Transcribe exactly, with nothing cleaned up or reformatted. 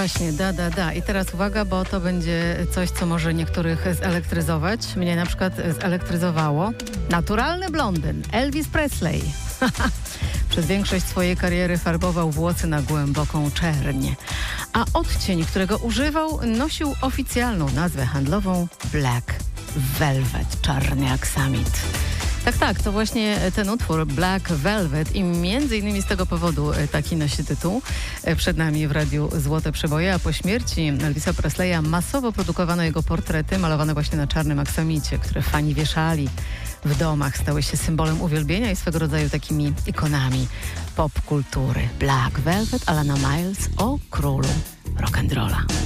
właśnie, da, da, da. I teraz uwaga, bo to będzie coś, co może niektórych zelektryzować. Mnie na przykład zelektryzowało. Naturalny blondyn, Elvis Presley. Przez większość swojej kariery farbował włosy na głęboką czerń. A odcień, którego używał, nosił oficjalną nazwę handlową Black Velvet, czarny aksamit. Tak, tak, to właśnie ten utwór Black Velvet i między innymi z tego powodu taki nosi tytuł. Przed nami w radiu Złote Przeboje, a po śmierci Elvisa Presleya masowo produkowano jego portrety malowane właśnie na czarnym aksamicie, które fani wieszali w domach, stały się symbolem uwielbienia i swego rodzaju takimi ikonami popkultury. Black Velvet Alana Miles o królu rock'n'rolla.